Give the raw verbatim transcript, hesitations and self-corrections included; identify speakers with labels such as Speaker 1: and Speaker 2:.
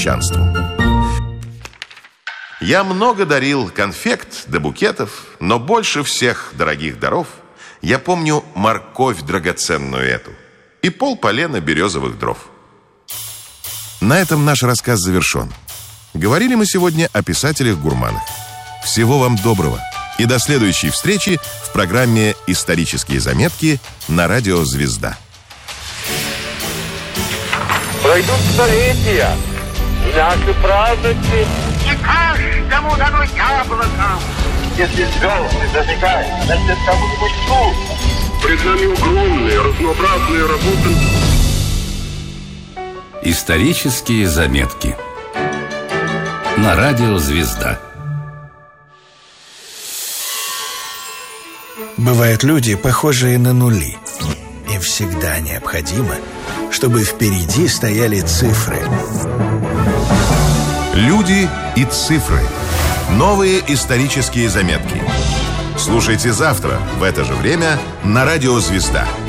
Speaker 1: мещанству. Я много дарил конфект да букетов, но больше всех дорогих даров я помню морковь драгоценную эту и полполена березовых дров. На этом наш рассказ завершен. Говорили мы сегодня о писателях-гурманах. Всего вам доброго и до следующей встречи в программе «Исторические заметки» на радио «Звезда».
Speaker 2: Пройдут столетия, наши праздники.
Speaker 3: Не каждому дано яблоко.
Speaker 2: Если звезды зажигают, значит, кому-нибудь тут.
Speaker 4: Пред нами огромные, разнообразные работы.
Speaker 5: Исторические заметки на радио «Звезда».
Speaker 6: Бывают люди, похожие на нули. Им всегда необходимо, чтобы впереди стояли цифры.
Speaker 1: Люди и цифры. Новые исторические заметки. Слушайте завтра в это же время на радио «Звезда».